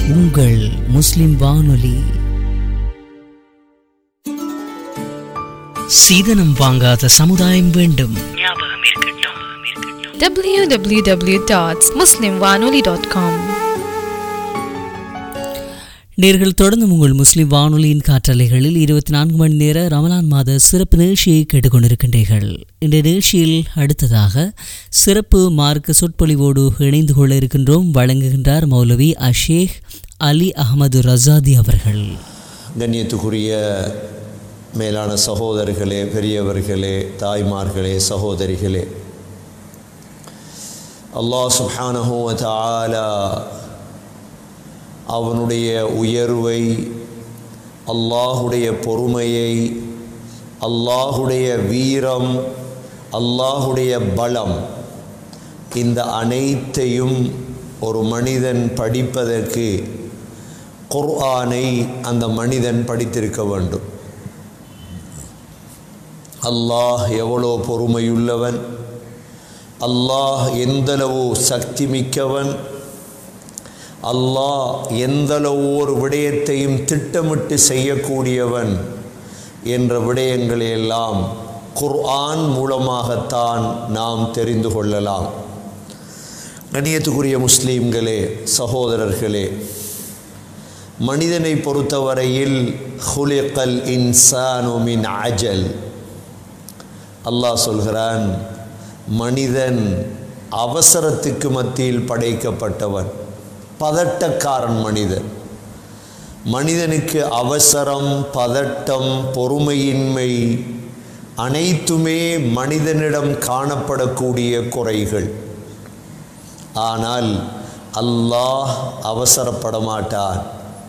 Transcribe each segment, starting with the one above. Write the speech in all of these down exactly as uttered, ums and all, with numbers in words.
உங்கள் முஸ்லிம் வானொலி. சீதனம் வாங்காத சமுதாயம் வேண்டும். டபிள்யூ டபிள்யூ டபிள்யூ டாட் முஸ்லிம் வானொலி டாட் காம். நேர்கள் தொடர்ந்து உங்கள் முஸ்லிம் வானொலியின் காற்றலைகளில் இருபத்தி நான்கு மணி நேர ரமலான் மாத சிறப்பு நிகழ்ச்சியை கேட்டுக்கொண்டிருக்கின்றீர்கள். இந்த நிகழ்ச்சியில் அடுத்ததாக சிறப்பு மார்க்க சொற்பொழிவோடு இணைந்து கொள்ள இருக்கின்றோம். வழங்குகின்றார் மௌலவி அஷேக் அலி அஹமது ரசாதி அவர்கள். கண்ணியத்துக்குரிய மேலான சகோதரர்களே, பெரியவர்களே, தாய்மார்களே, சகோதரிகளே, அல்லாஹ் சுப்ஹானஹு வ தஆலா அவனுடைய உயர்வை, அல்லாஹுடைய பொறுமையை, அல்லாஹுடைய வீரம், அல்லாஹுடைய பலம், இந்த அனைத்தையும் ஒரு மனிதன் படிப்பதற்கு குர்ஆனை அந்த மனிதன் படித்திருக்க வேண்டும். அல்லாஹ் எவ்வளோ பொறுமையுள்ளவன், அல்லாஹ் எந்தளவு சக்தி மிக்கவன், அல்லாஹ் எந்தளவு ஒரு விடயத்தையும் திட்டமிட்டு செய்யக்கூடியவன் என்ற விடயங்களையெல்லாம் குர்ஆன் மூலமாகத்தான் நாம் தெரிந்து கொள்ளலாம். கண்ணியத்துக்குரிய முஸ்லீம்களே, சகோதரர்களே, மனிதனை பொறுத்தவரையில் ஹுலிகல் இன்சானு மின் அஜல். அல்லாஹ் சொல்கிறான், மனிதன் அவசரத்துக்கு மத்தியில் படைக்கப்பட்டவன், பதட்டக்காரன் மனிதன். மனிதனுக்கு அவசரம், பதட்டம், பொறுமையின்மை அனைத்துமே மனிதனிடம் காணப்படக்கூடிய குறைகள். ஆனால் அல்லாஹ் அவசரப்பட மாட்டான்,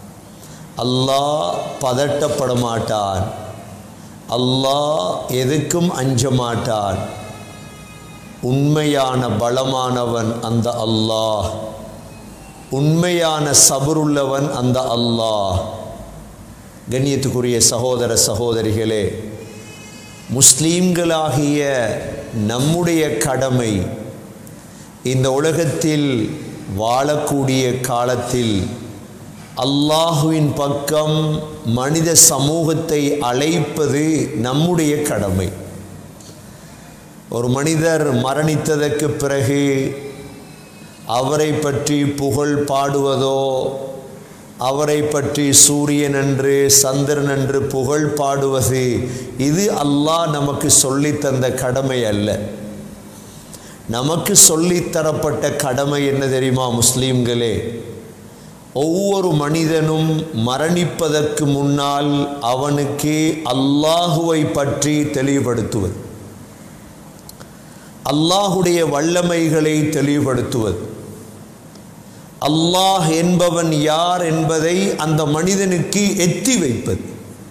அல்லாஹ் பதட்டப்பட மாட்டான், அல்லாஹ் எதுக்கும் அஞ்ச மாட்டான். உண்மையான பலமானவன் அந்த அல்லாஹ், உண்மையான சபருள்ளவன் அந்த அல்லாஹ். கண்ணியத்துக்குரிய சகோதர சகோதரிகளே, முஸ்லீம்களாகிய நம்முடைய கடமை இந்த உலகத்தில் வாழக்கூடிய காலத்தில் அல்லாஹுவின் பக்கம் மனித சமூகத்தை அழைப்பது நம்முடைய கடமை. ஒரு மனிதர் மரணித்ததற்கு பிறகு அவரை பற்றி புகழ் பாடுவதோ, அவரை பற்றி சூரியன் என்று சந்திரன் என்று புகழ் பாடுவது, இது அல்லாஹ் நமக்கு சொல்லித்தந்த கடமை அல்ல. நமக்கு சொல்லித்தரப்பட்ட கடமை என்ன தெரியுமா முஸ்லீம்களே? ஒவ்வொரு மனிதனும் மரணிப்பதற்கு முன்னால் அவனுக்கு அல்லாஹுவை பற்றி தெளிவுபடுத்துவது, அல்லாஹுடைய வல்லமைகளை தெளிவுபடுத்துவது, அல்லாஹ் என்பவன் யார் என்பதை அந்த மனிதனுக்கு எத்தி வைப்பது.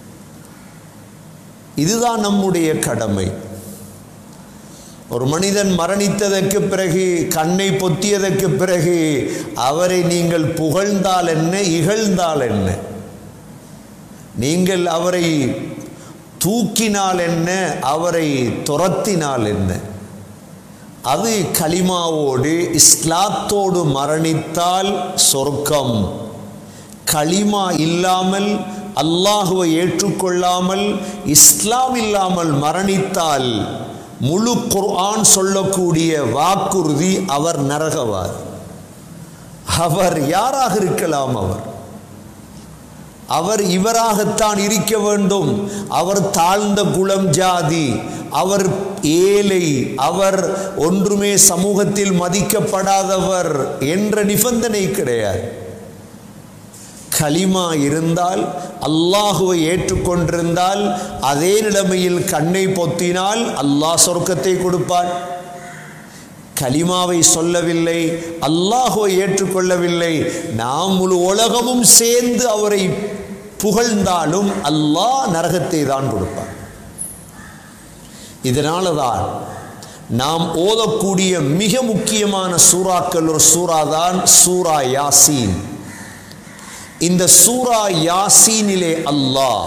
இதுதான் நம்முடைய கடமை. ஒரு மனிதன் மரணித்ததற்கு பிறகு, கண்ணை பொத்தியதற்கு பிறகு அவரை நீங்கள் புகழ்ந்தால் என்ன, இகழ்ந்தால் என்ன, நீங்கள் அவரை தூக்கினால் என்ன, அவரை துரத்தினால் என்ன, அது கலிமாவோடு இஸ்லாத்தோடு மரணித்தால் சொர்க்கம். கலிமா இல்லாமல், அல்லாஹுவை ஏற்றுக்கொள்ளாமல், இஸ்லாம் இல்லாமல் மரணித்தால் முழு குர்ஆன் சொல்லக்கூடிய வாக்குறுதி, அவர் நரகவாதி. அவர் யாராக இருக்கலாம், அவர் அவர் இவராகத்தான் இருக்க வேண்டும். அவர் தாழ்ந்த குலம் ஜாதி, அவர் ஏழை, அவர் ஒன்றுமே சமூகத்தில் மதிக்கப்படாதவர் என்ற நிபந்தனை கிடையாது. கலிமா இருந்தால், அல்லாஹுவை ஏற்றுக்கொண்டிருந்தால், அதே நிலைமையில் கண்ணை பொத்தினால் அல்லாஹ் சொர்க்கத்தை கொடுப்பான். கலிமாவை சொல்லவில்லை, அல்லாஹுவை ஏற்றுக்கொள்ளவில்லை, நாம் முழு உலகமும் சேர்ந்து அவரை புகழ்ந்தாலும் அல்லாஹ் நரகத்தை தான் கொடுப்பார். இதனால தான் நாம் ஓதக்கூடிய மிக முக்கியமான சூறாக்கள் ஒரு சூறா தான் சூரா யாசீன். இந்த சூரா யாசீனிலே அல்லாஹ்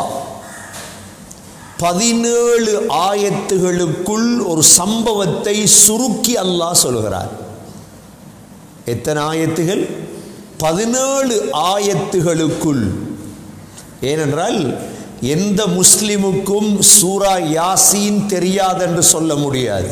பதினேழு ஆயத்துகளுக்குள் ஒரு சம்பவத்தை சுருக்கி அல்லாஹ் சொல்கிறார். எத்தனை ஆயத்துகள்? பதினேழு ஆயத்துகளுக்குள். ஏனென்றால் எந்த முஸ்லிமுக்கும் சூரா யாசீன் தெரியாதென்று சொல்ல முடியாது.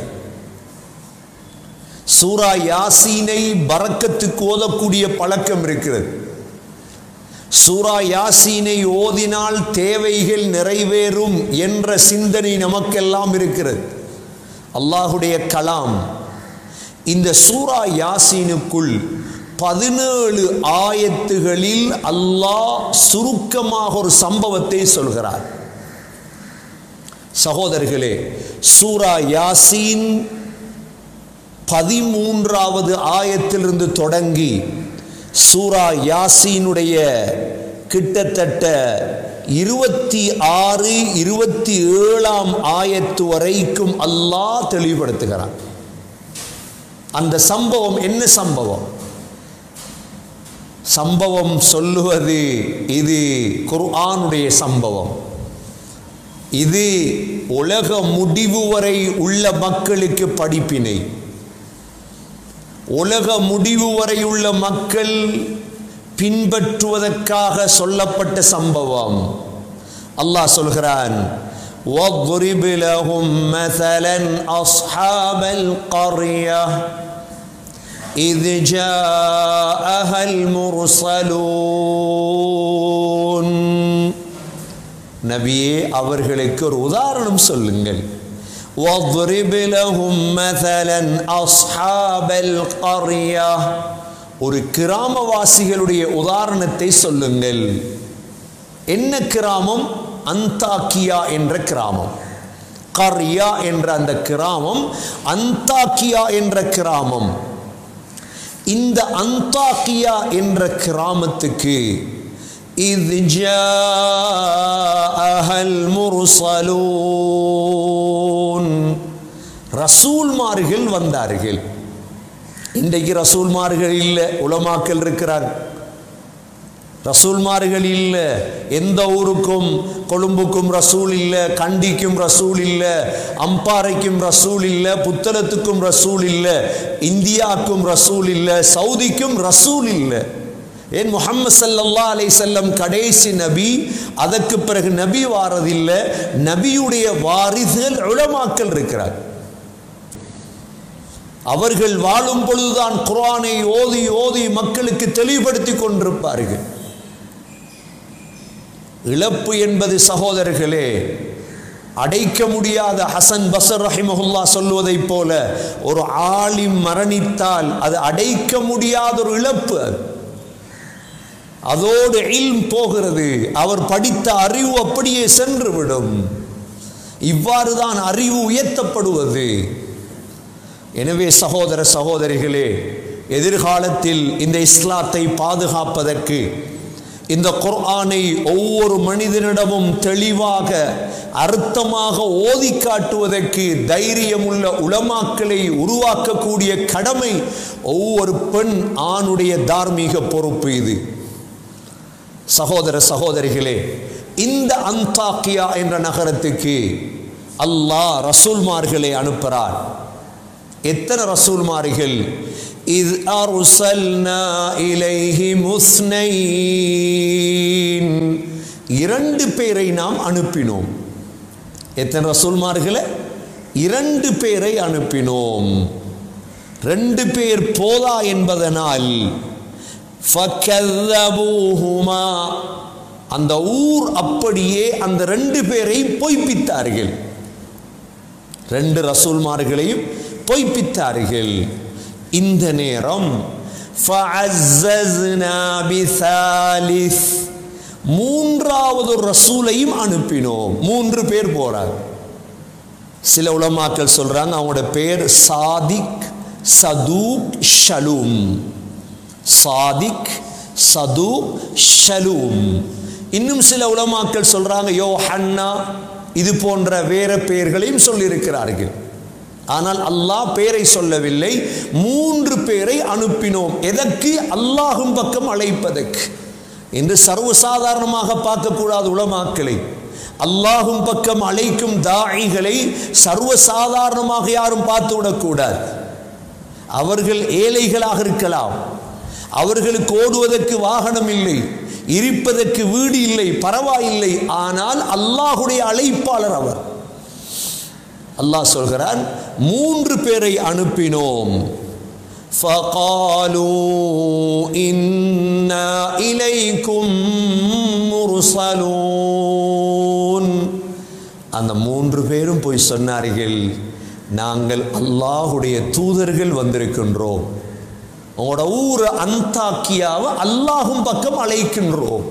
சூரா யாசீனை பரக்கத்துக்கு ஓதக்கூடிய பழக்கம் இருக்கிறது. சூரா யாசீனை ஓதினால் தேவைகள் நிறைவேறும் என்ற சிந்தனை நமக்கெல்லாம் இருக்கிறது. அல்லாஹுடைய கலாம். இந்த சூரா யாசீனுக்குள் பதினேழு ஆயத்துகளில் அல்லாஹ் சுருக்கமாக ஒரு சம்பவத்தை சொல்கிறார். சகோதரர்களே, சூரா யாசீன் பதிமூன்றாவது ஆயத்திலிருந்து தொடங்கி சூரா யாசீனுடைய கிட்டத்தட்ட இருபத்தி ஆறு இருபத்தி ஏழாம் ஆயத்து வரைக்கும் அல்லாஹ் தெளிவுபடுத்துகிறான். அந்த சம்பவம் என்ன சம்பவம்? சம்பவம் சொல்லுவது இது குர்ஆனுடைய சம்பவம். இது உலக முடிவு வரை உள்ள மக்களுக்கு படிப்பினை. உலக முடிவு வரை உள்ள மக்கள் பின்பற்றுவதற்காக சொல்லப்பட்ட சம்பவம். அல்லாஹ் சொல்கிறான், وَاضْرِبْ لَهُمْ مَثَلًا أَصْحَابَ الْقَرْيَةِ إِذْ جَاءَهَا الْمُرْسَلُونَ. நபியே, அவர்களுக்கு ஒரு உதாரணம் சொல்லுங்கள். وَاضْرِبْ لَهُمْ مَثَلًا أَصْحَابَ الْقَرْيَةِ. ஒரு கிராமவாசிகளுடைய உதாரணத்தை சொல்லுங்கள். என்ன கிராமம்? அந்தாக்கியா என்ற கிராமம். கர்யா என்ற அந்த கிராமம், அந்தாக்கியா என்ற கிராமம். இந்த அந்தாக்கியா என்ற கிராமத்துக்கு இத் ஜாஅஹல் முர்ஸலூன், ரசூல்மார்கள் வந்தார்கள். இன்றைக்கு ரசூல்மார்கள் இல்லை, உலமாக்கள் இருக்கிறார். ரசூல்மார்கள் இல்லை. எந்த ஊருக்கும், கொழும்புக்கும் ரசூல் இல்லை, கண்டிக்கும் ரசூல் இல்லை, அம்பாறைக்கும் ரசூல் இல்லை, புத்தளத்துக்கும் ரசூல் இல்லை, இந்தியாவுக்கும் ரசூல் இல்லை, சவுதிக்கும் ரசூல் இல்லை. ஏன்? முஹம்மது ஸல்லல்லாஹு அலைஹி வஸல்லம் கடைசி நபி. அதற்கு பிறகு நபி வாரதில்லை. நபியுடைய வாரிசுகள் உலமாக்கள் இருக்கிறார். அவர்கள் வாழும் பொழுதுதான் குர்ஆனை ஓதி ஓதி மக்களுக்கு தெளிவுபடுத்தி கொண்டிருப்பார்கள். இழப்பு என்பது சகோதரர்களே அடைக்க முடியாத. ஹசன் பஸ்ர் ரஹிமஹுல்லா சொல்வதை போல, ஒரு ஆலிம் மரணித்தால் அது அடைக்க முடியாத ஒரு இழப்பு. அதோடு இல்ம் போகிறது. அவர் படித்த அறிவு அப்படியே சென்றுவிடும். இவ்வாறு தான் அறிவு உயர்த்தப்படுவது. எனவே சகோதர சகோதரிகளே, எதிர்காலத்தில் இந்த இஸ்லாத்தை பாதுகாப்பதற்கு, இந்த குர்ஆனை ஒவ்வொரு மனிதனிடமும் தெளிவாக அர்த்தமாக ஓதி காட்டுவதற்கு தைரியமுள்ள உலமாக்களை உருவாக்கக்கூடிய கடமை ஒவ்வொரு பெண் ஆணுடைய தார்மீக பொறுப்பு இது. சகோதர சகோதரிகளே, இந்த அந்தாக்கியா என்ற நகரத்துக்கு அல்லாஹ் ரசூல்மார்களை அனுப்புகிறார். எத்தனை ரசூல்மார்கள்? இஸ் அர்ஸல்னா இலைஹிம் உஸ்னைன், இரண்டு பேரை நாம் அனுப்பினோம். எத்தனை ரசூல்மார்களை? இரண்டு பேரை அனுப்பினோம். ரெண்டு பேர் போதா என்பதனால் ஃபக்கல்லபூஹுமா, அந்த ஊர் அப்படியே அந்த ரெண்டு பேரை பொய்ப்பித்தார்கள். ரெண்டு ரசூல்மார்களையும் பொய்ப்பித்தார்கள். இந்த நேரம் ஃபஅஸ்ஸஸ்னா பிசாலிஸ், மூன்றாவது ரசூலையும் அனுப்பினோம். மூன்று பேர் போறாங்க. சில உலமாக்கள் சொல்றாங்க அவங்களோட பேர் சாதிக், சதூக், ஷலூம். சாதிக், சதூக், ஷலூம். இன்னும் சில உலமாக்கள் சொல்றாங்க யோஹன்னா, இது போன்ற வேற பெயர்களையும் சொல்லியிருக்கிறார்கள். ஆனால் அல்லாஹ் பேரை சொல்லவில்லை. மூன்று பேரை அனுப்பினோம். எதற்கு? அல்லாஹும் பக்கம் அழைப்பதற்கு. என்று சர்வசாதாரணமாக பார்க்கக்கூடாது உலமாக்களை. அல்லாஹும் பக்கம் அழைக்கும் தாயிகளை சர்வசாதாரணமாக யாரும் பார்த்து விடக்கூடாது. அவர்கள் ஏழைகளாக இருக்கலாம், அவர்களுக்கு ஓடுவதற்கு வாகனம் இல்லை, இருப்பதற்கு வீடு இல்லை, பரவாயில்லை. ஆனால் அல்லாஹுடைய அழைப்பாளர் அவர். அல்லாஹ் சொல்கிறான், மூன்று பேரை அனுப்பினோம். فَقَالُوا إِنَّا إِلَيْكُمْ مُرْسَلُونَ. அந்த மூன்று பேரும் போய் சொன்னார்கள், நாங்கள் அல்லாஹுடைய தூதர்கள் வந்திருக்கின்றோம். உங்களோட ஊர் அந்தாக்கியாவை அல்லாஹும் பக்கம் அழைக்கின்றோம்.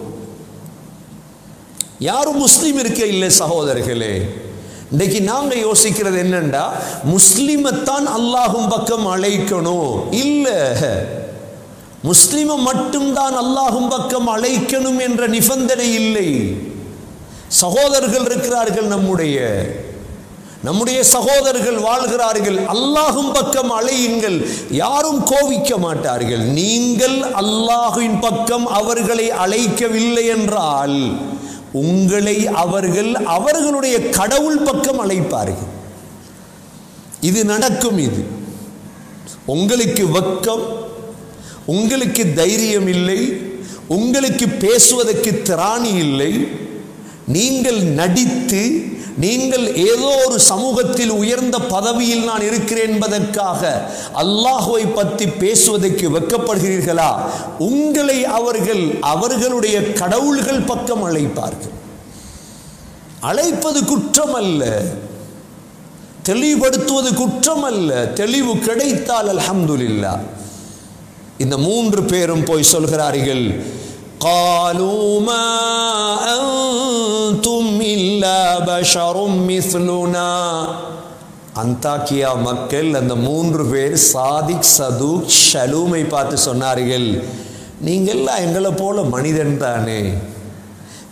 யாரும் முஸ்லீம் இருக்க இல்லை சகோதரர்களே. இன்றைக்கு நாங்க யோசிக்கிறது என்னண்டா, முஸ்லிமைத்தான் அல்லாஹும் பக்கம் அழைக்கணும். இல்ல, முஸ்லிமை மட்டும்தான் அல்லாஹும் பக்கம் அழைக்கணும் என்ற நிபந்தனை இல்லை. சகோதரர்கள் இருக்கிறார்கள், நம்முடைய நம்முடைய சகோதரர்கள் வாழ்கிறார்கள். அல்லாஹும் பக்கம் அழையுங்கள், யாரும் கோவிக்க மாட்டார்கள். நீங்கள் அல்லாஹ்வின் பக்கம் அவர்களை அழைக்கவில்லை என்றால் உங்களை அவர்கள் அவர்களுடைய கடவுள் பக்கம் அழைப்பார்கள். இது நடக்கும். இது உங்களுக்கு வெட்கம், உங்களுக்கு தைரியம் இல்லை, உங்களுக்கு பேசுவதற்கு திராணி இல்லை. நீங்கள் நடித்து, நீங்கள் ஏதோ ஒரு சமூகத்தில் உயர்ந்த பதவியில் நான் இருக்கிறேன் என்பதற்காக அல்லாஹ்வை பற்றி பேசுவதற்கு வெட்கப்படுகிறீர்களா? உங்களை அவர்கள் அவர்களுடைய கடவுள்கள் பக்கம் அழைப்பார்கள். அழைப்பது குற்றம் அல்ல, தெளிவுபடுத்துவது குற்றம் அல்ல. தெளிவு கிடைத்தால் அல்ஹம்துலில்லாஹ். இந்த மூன்று பேரும் போய் சொல்கிறார்கள், قالوا ما أنتم إلا بشر مثلنا. அந்தாக்கியா மக்கள் அந்த மூன்று பேர் சாதிக், சதுக், ஷலூமை பார்த்து சொன்னார்கள், நீங்கள்லாம் எங்களை போல மனிதன் தானே,